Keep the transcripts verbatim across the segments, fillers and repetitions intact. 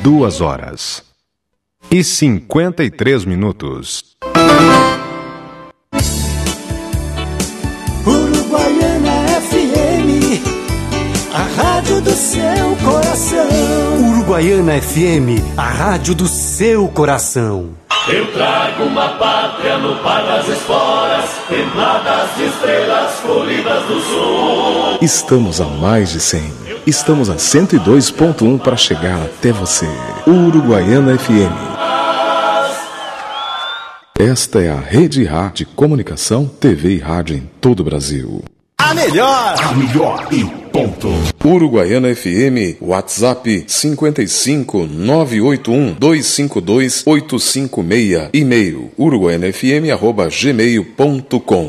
duas horas e cinquenta e três minutos. Uruguaiana F M, a rádio do seu coração. Uruguaiana F M, a rádio do seu coração. Eu trago uma pátria no par das esporas, templadas de estrelas colhidas do sul. Estamos a mais de cem. Estamos a cento e dois ponto um para chegar até você. Uruguaiana F M. Esta é a Rede Rá de Comunicação, T V e Rádio em todo o Brasil. A melhor! A melhor e ponto. Uruguaiana F M, WhatsApp cinco cinco nove oito um dois cinco dois oito cinco seis, e-mail uruguaianafm arroba gmail ponto com.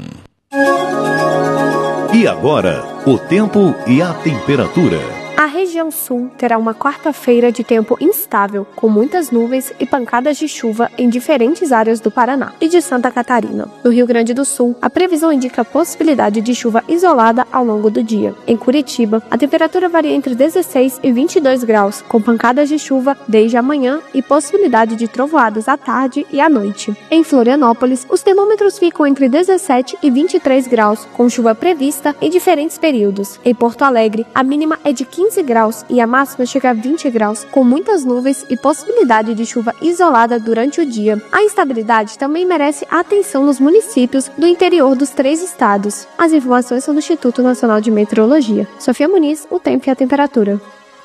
E agora, o tempo e a temperatura. A região sul terá uma quarta-feira de tempo instável, com muitas nuvens e pancadas de chuva em diferentes áreas do Paraná e de Santa Catarina. No Rio Grande do Sul, a previsão indica a possibilidade de chuva isolada ao longo do dia. Em Curitiba, a temperatura varia entre dezesseis e vinte e dois graus, com pancadas de chuva desde a manhã e possibilidade de trovoadas à tarde e à noite. Em Florianópolis, os termômetros ficam entre dezessete e vinte e três graus, com chuva prevista em diferentes períodos. Em Porto Alegre, a mínima é de quinze graus e a máxima chega a vinte graus, com muitas nuvens e possibilidade de chuva isolada durante o dia. A instabilidade também merece atenção nos municípios do interior dos três estados. As informações são do Instituto Nacional de Meteorologia. Sofia Muniz, o tempo e a temperatura.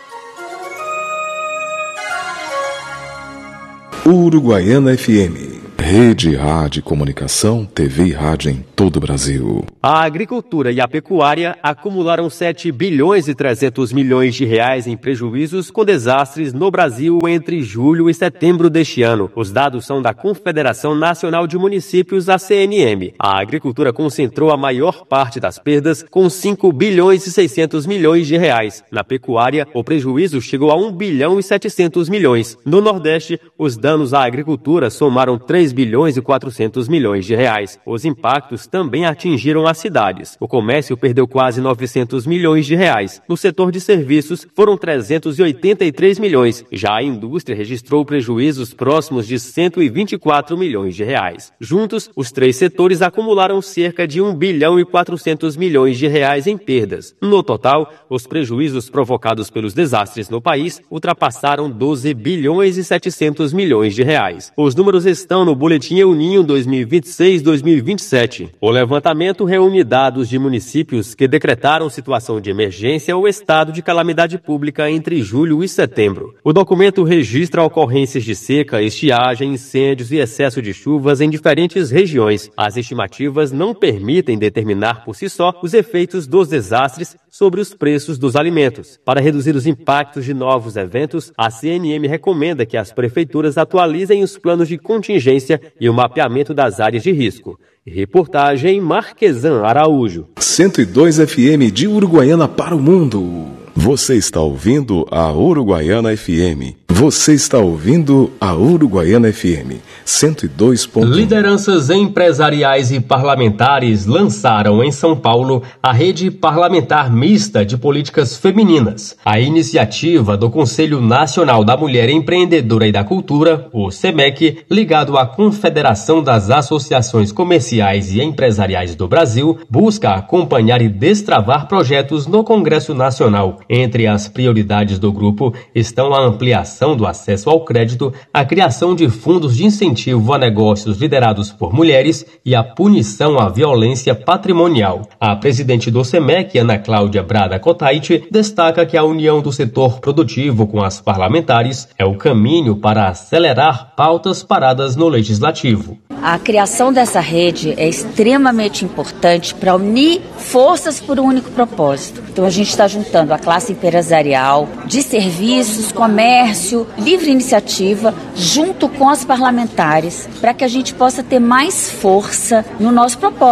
Uruguaiana F M. Rede Rádio Comunicação, T V e Rádio em todo o Brasil. A agricultura e a pecuária acumularam sete bilhões e trezentos milhões de reais em prejuízos com desastres no Brasil entre julho e setembro deste ano. Os dados são da Confederação Nacional de Municípios, a C N M. A agricultura concentrou a maior parte das perdas, com cinco bilhões e seiscentos milhões de reais. Na pecuária, o prejuízo chegou a um bilhão e setecentos milhões. No Nordeste, os danos à agricultura somaram três bilhões e quatrocentos milhões de reais. Os impactos também atingiram as cidades. O comércio perdeu quase novecentos milhões de reais. No setor de serviços, foram trezentos e oitenta e três milhões. Já a indústria registrou prejuízos próximos de cento e vinte e quatro milhões de reais. Juntos, os três setores acumularam cerca de um bilhão e quatrocentos milhões de reais em perdas. No total, os prejuízos provocados pelos desastres no país ultrapassaram doze bilhões e setecentos milhões de reais. Os números estão no Boletim El Ninho dois mil e vinte e seis a dois mil e vinte e sete. O levantamento reúne dados de municípios que decretaram situação de emergência ou estado de calamidade pública entre julho e setembro. O documento registra ocorrências de seca, estiagem, incêndios e excesso de chuvas em diferentes regiões. As estimativas não permitem determinar por si só os efeitos dos desastres sobre os preços dos alimentos. Para reduzir os impactos de novos eventos, a C N M recomenda que as prefeituras atualizem os planos de contingência e o mapeamento das áreas de risco. Reportagem Marquesan Araújo. cento e dois F M de Uruguaiana para o mundo. Você está ouvindo a Uruguaiana F M. Você está ouvindo a Uruguaiana F M cento e dois ponto um. Lideranças empresariais e parlamentares lançaram em São Paulo a Rede Parlamentar Mista de Políticas Femininas. A iniciativa do Conselho Nacional da Mulher Empreendedora e da Cultura, o CEMEC, ligado à Confederação das Associações Comerciais e Empresariais do Brasil, busca acompanhar e destravar projetos no Congresso Nacional. Entre as prioridades do grupo estão a ampliação do acesso ao crédito, a criação de fundos de incentivo a negócios liderados por mulheres e a punição à violência patrimonial. A presidente do CEMEC, Ana Cláudia Brada Cotaiti, destaca que a união do setor produtivo com as parlamentares é o caminho para acelerar pautas paradas no legislativo. A criação dessa rede é extremamente importante para unir forças por um único propósito. Então a gente está juntando a classe empresarial, de serviços, comércio, livre iniciativa, junto com as parlamentares, para que a gente possa ter mais força no nosso propósito.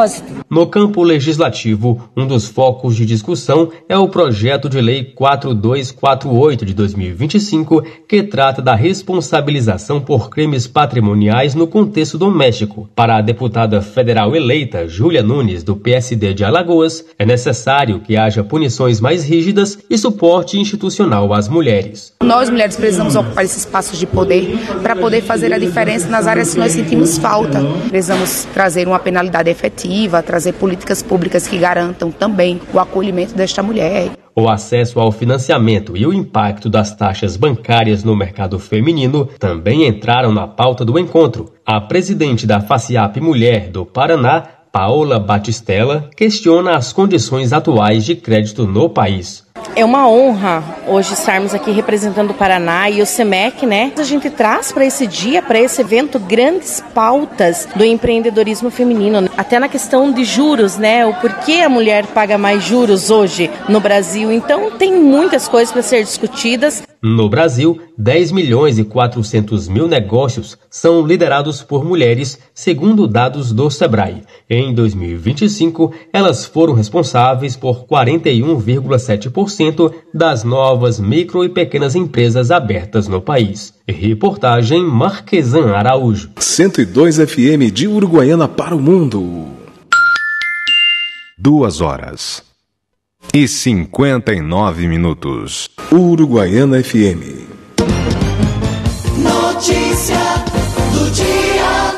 No campo legislativo, um dos focos de discussão é o projeto de lei quatro dois quatro oito de dois mil e vinte e cinco, que trata da responsabilização por crimes patrimoniais no contexto doméstico. Para a deputada federal eleita Júlia Nunes, do P S D de Alagoas, é necessário que haja punições mais rígidas e suporte institucional às mulheres. Nós, mulheres, precisamos ocupar esses espaços de poder para poder fazer a diferença nas áreas que nós sentimos falta. Precisamos trazer uma penalidade efetiva, trazer trazer políticas públicas que garantam também o acolhimento desta mulher. O acesso ao financiamento e o impacto das taxas bancárias no mercado feminino também entraram na pauta do encontro. A presidente da FACIAP Mulher do Paraná, Paola Batistella, questiona as condições atuais de crédito no país. É uma honra hoje estarmos aqui representando o Paraná e o SEMEC, né? A gente traz para esse dia, para esse evento, grandes pautas do empreendedorismo feminino. Até na questão de juros, né? O porquê a mulher paga mais juros hoje no Brasil. Então, tem muitas coisas para ser discutidas. No Brasil, dez milhões e quatrocentos mil negócios são liderados por mulheres, segundo dados do Sebrae. Em dois mil e vinte e cinco, elas foram responsáveis por quarenta e um vírgula sete por cento das novas micro e pequenas empresas abertas no país. Reportagem Marquesan Araújo. cento e dois F M de Uruguaiana para o mundo. Duas horas e cinquenta e nove minutos. Uruguaiana F M. Notícia do dia.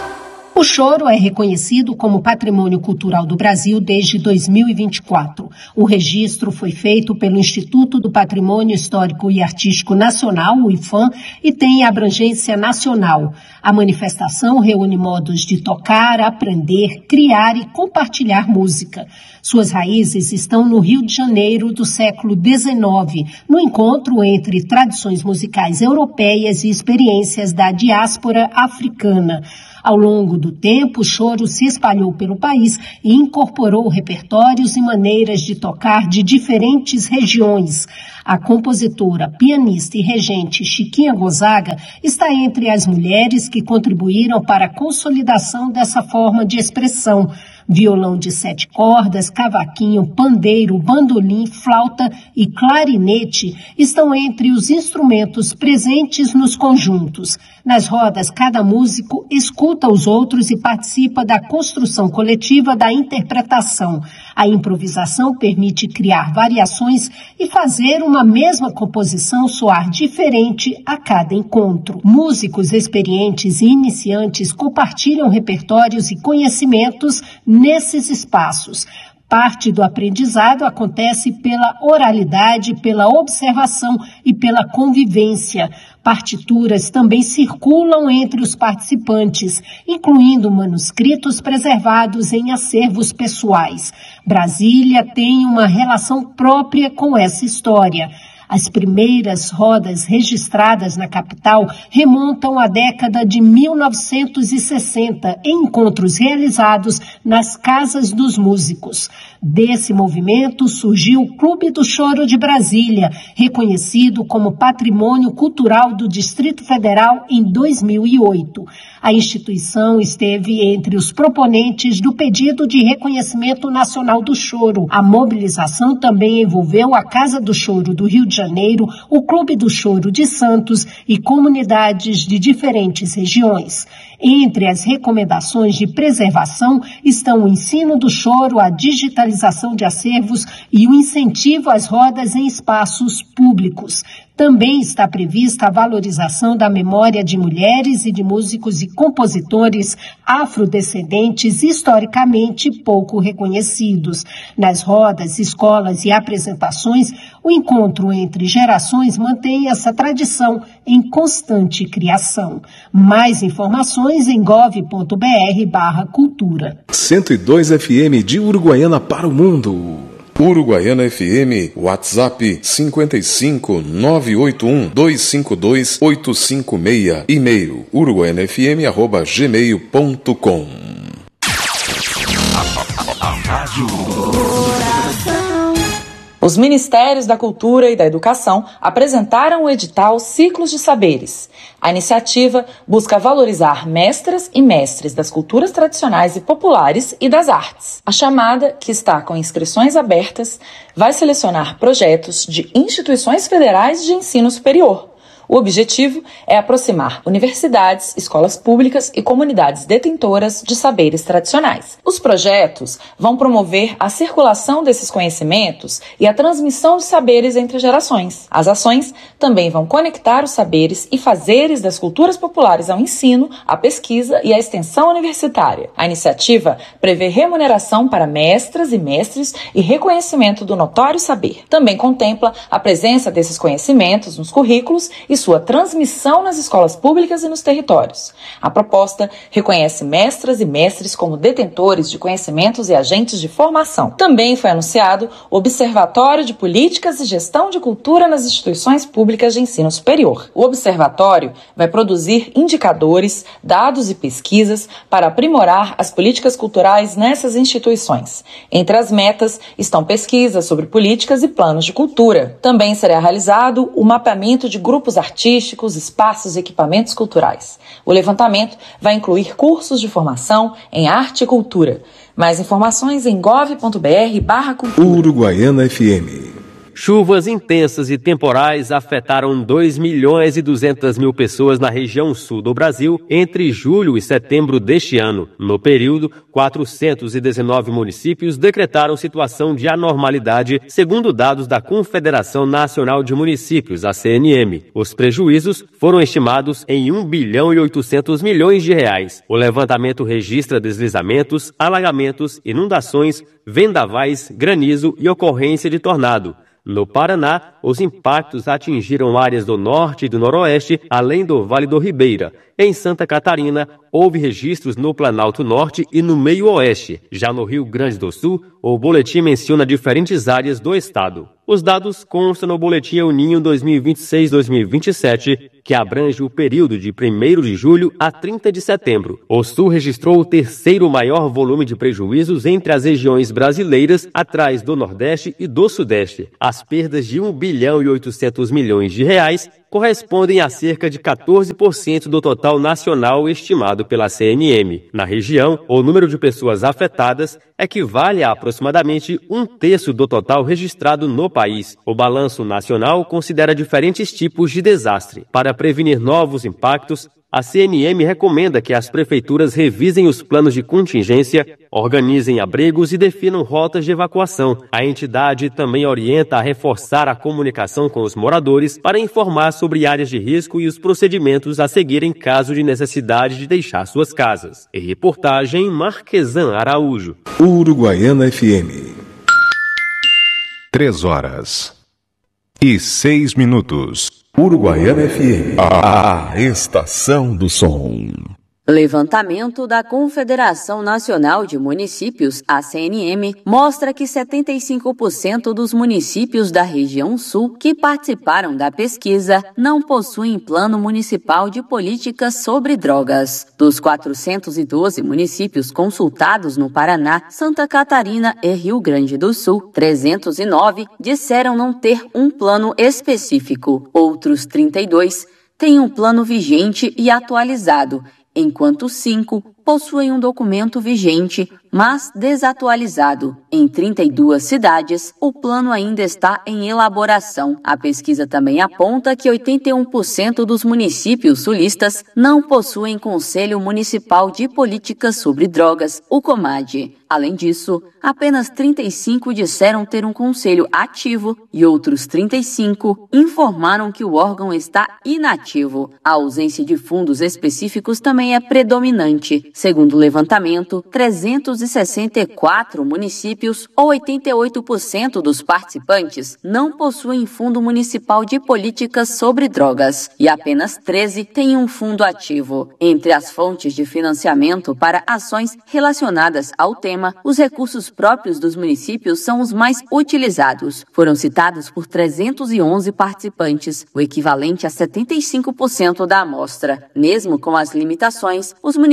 O choro é reconhecido como Patrimônio Cultural do Brasil desde dois mil e vinte e quatro. O registro foi feito pelo Instituto do Patrimônio Histórico e Artístico Nacional, o IFAM, e tem abrangência nacional. A manifestação reúne modos de tocar, aprender, criar e compartilhar música. Suas raízes estão no Rio de Janeiro do século dezenove, no encontro entre tradições musicais europeias e experiências da diáspora africana. Ao longo do tempo, o choro se espalhou pelo país e incorporou repertórios e maneiras de tocar de diferentes regiões. A compositora, pianista e regente Chiquinha Gonzaga está entre as mulheres que contribuíram para a consolidação dessa forma de expressão. Violão de sete cordas, cavaquinho, pandeiro, bandolim, flauta e clarinete estão entre os instrumentos presentes nos conjuntos. Nas rodas, cada músico escuta os outros e participa da construção coletiva da interpretação. A improvisação permite criar variações e fazer uma mesma composição soar diferente a cada encontro. Músicos experientes e iniciantes compartilham repertórios e conhecimentos nesses espaços. Parte do aprendizado acontece pela oralidade, pela observação e pela convivência. Partituras também circulam entre os participantes, incluindo manuscritos preservados em acervos pessoais. Brasília tem uma relação própria com essa história. As primeiras rodas registradas na capital remontam à década de mil novecentos e sessenta, em encontros realizados nas casas dos músicos. Desse movimento surgiu o Clube do Choro de Brasília, reconhecido como Patrimônio Cultural do Distrito Federal em dois mil e oito. A instituição esteve entre os proponentes do pedido de reconhecimento nacional do choro. A mobilização também envolveu a Casa do Choro do Rio de Janeiro, o Clube do Choro de Santos e comunidades de diferentes regiões. Entre as recomendações de preservação estão o ensino do choro, a digitalização de acervos e o incentivo às rodas em espaços públicos. Também está prevista a valorização da memória de mulheres e de músicos e compositores afrodescendentes historicamente pouco reconhecidos. Nas rodas, escolas e apresentações, o encontro entre gerações mantém essa tradição em constante criação. Mais informações em gov ponto br barra cultura. cento e dois F M de Uruguaiana para o mundo. Uruguaiana F M, WhatsApp cinco cinco nove oito um dois cinco dois oito cinco seis, e-mail uruguaianafm arroba gmail ponto com. A rádio Os Ministérios da Cultura e da Educação apresentaram o edital Ciclos de Saberes. A iniciativa busca valorizar mestras e mestres das culturas tradicionais e populares e das artes. A chamada, que está com inscrições abertas, vai selecionar projetos de instituições federais de ensino superior. O objetivo é aproximar universidades, escolas públicas e comunidades detentoras de saberes tradicionais. Os projetos vão promover a circulação desses conhecimentos e a transmissão de saberes entre gerações. As ações também vão conectar os saberes e fazeres das culturas populares ao ensino, à pesquisa e à extensão universitária. A iniciativa prevê remuneração para mestras e mestres e reconhecimento do notório saber. Também contempla a presença desses conhecimentos nos currículos e sua transmissão nas escolas públicas e nos territórios. A proposta reconhece mestras e mestres como detentores de conhecimentos e agentes de formação. Também foi anunciado o Observatório de Políticas e Gestão de Cultura nas Instituições Públicas de Ensino Superior. O observatório vai produzir indicadores, dados e pesquisas para aprimorar as políticas culturais nessas instituições. Entre as metas estão pesquisas sobre políticas e planos de cultura. Também será realizado o mapeamento de grupos artísticos artísticos, espaços e equipamentos culturais. O levantamento vai incluir cursos de formação em arte e cultura. Mais informações em gov ponto br barra cultura. Uruguaiana F M. Chuvas intensas e temporais afetaram dois milhões e duzentas mil pessoas na região sul do Brasil entre julho e setembro deste ano. No período, quatrocentos e dezenove municípios decretaram situação de anormalidade, segundo dados da Confederação Nacional de Municípios, a C N M. Os prejuízos foram estimados em um bilhão e oitocentos milhões de reais. O levantamento registra deslizamentos, alagamentos, inundações, vendavais, granizo e ocorrência de tornado. No Paraná, os impactos atingiram áreas do norte e do noroeste, além do Vale do Ribeira. Em Santa Catarina, houve registros no Planalto Norte e no Meio-Oeste. Já no Rio Grande do Sul, o boletim menciona diferentes áreas do estado. Os dados constam no Boletim El Niño dois mil e vinte e seis a dois mil e vinte e sete, que abrange o período de primeiro de julho a trinta de setembro. O Sul registrou o terceiro maior volume de prejuízos entre as regiões brasileiras, atrás do Nordeste e do Sudeste. As perdas de um bilhão e oitocentos milhões de reais correspondem a cerca de quatorze por cento do total nacional estimado pela C N M. Na região, o número de pessoas afetadas equivale a aproximadamente um terço do total registrado no país. O balanço nacional considera diferentes tipos de desastre. Para prevenir novos impactos, a C N M recomenda que as prefeituras revisem os planos de contingência, organizem abrigos e definam rotas de evacuação. A entidade também orienta a reforçar a comunicação com os moradores para informar sobre áreas de risco e os procedimentos a seguir em caso de necessidade de deixar suas casas. Em reportagem, Marquesan Araújo. Uruguaiana F M. Três horas e seis minutos. Uruguaiana F M, a, a estação do som. Levantamento da Confederação Nacional de Municípios, a C N M, mostra que setenta e cinco por cento dos municípios da região sul que participaram da pesquisa não possuem plano municipal de políticas sobre drogas. Dos quatrocentos e doze municípios consultados no Paraná, Santa Catarina e Rio Grande do Sul, trezentos e nove disseram não ter um plano específico. Outros trinta e dois têm um plano vigente e atualizado, enquanto cinco possuem um documento vigente, mas desatualizado. Em trinta e duas cidades, o plano ainda está em elaboração. A pesquisa também aponta que oitenta e um por cento dos municípios sulistas não possuem Conselho Municipal de Políticas sobre Drogas, o COMAD. Além disso, apenas trinta e cinco disseram ter um conselho ativo e outros trinta e cinco informaram que o órgão está inativo. A ausência de fundos específicos também é predominante. Segundo o levantamento, trezentos e sessenta e quatro municípios, ou oitenta e oito por cento dos participantes, não possuem fundo municipal de políticas sobre drogas e apenas treze têm um fundo ativo. Entre as fontes de financiamento para ações relacionadas ao tema, os recursos próprios dos municípios são os mais utilizados. Foram citados por trezentos e onze participantes, o equivalente a setenta e cinco por cento da amostra. Mesmo com as limitações, os municípios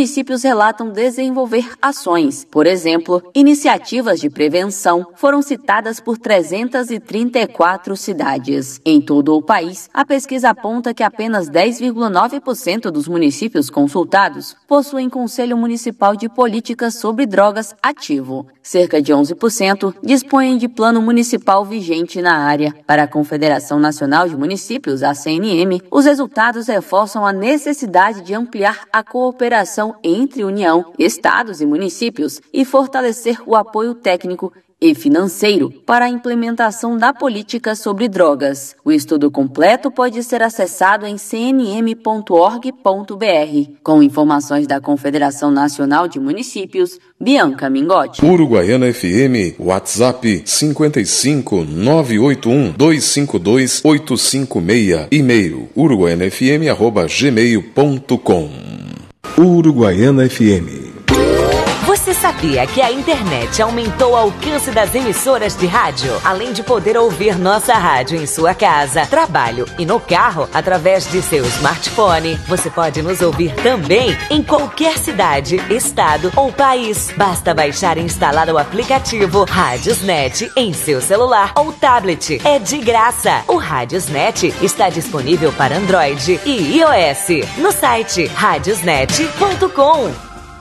relatam desenvolver ações. Por exemplo, iniciativas de prevenção foram citadas por trezentas e trinta e quatro cidades. Em todo o país, a pesquisa aponta que apenas dez vírgula nove por cento dos municípios consultados possuem Conselho Municipal de Políticas sobre Drogas ativo. Cerca de onze por cento dispõem de plano municipal vigente na área. Para a Confederação Nacional de Municípios, a C N M, os resultados reforçam a necessidade de ampliar a cooperação entre União, estados e municípios e fortalecer o apoio técnico e financeiro para a implementação da política sobre drogas. O estudo completo pode ser acessado em c n m ponto org ponto b r. Com informações da Confederação Nacional de Municípios, Bianca Mingotti. Uruguaiana F M, WhatsApp cinco cinco nove oito um dois cinco dois oito cinco seis, e-mail uruguaiana f m arroba gmail ponto com. Uruguaiana F M. Você sabia que a internet aumentou o alcance das emissoras de rádio? Além de poder ouvir nossa rádio em sua casa, trabalho e no carro, através de seu smartphone, você pode nos ouvir também em qualquer cidade, estado ou país. Basta baixar e instalar o aplicativo Radiosnet em seu celular ou tablet. É de graça. O Radiosnet está disponível para Android e iOS no site radiosnet ponto com.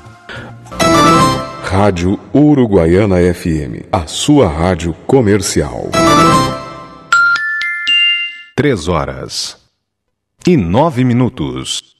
Rádio Uruguaiana F M, a sua rádio comercial. Três horas e nove minutos.